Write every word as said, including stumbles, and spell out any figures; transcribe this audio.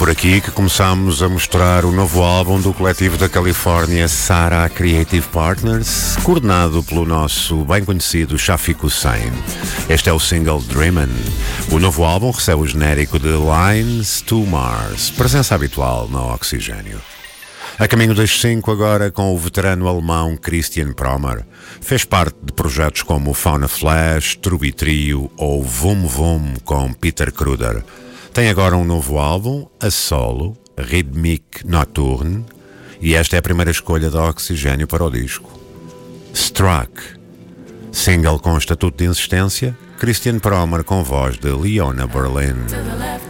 por aqui que começamos a mostrar o novo álbum do coletivo da Califórnia Sarah Creative Partners, coordenado pelo nosso bem conhecido Shafiq Hussein. Este é o single Dreamin'. O novo álbum recebe o genérico de Lines to Mars, presença habitual no Oxigênio. A caminho das cinco agora com o veterano alemão Christian Promer. Fez parte de projetos como Fauna Flash, Truby Trio ou Vum Vum com Peter Kruder. Tem agora um novo álbum, a solo, Rhythmic Nocturne, e esta é a primeira escolha da Oxigênio para o disco. Struck, single com estatuto de insistência, Christian Promer com voz de Leona Berlin.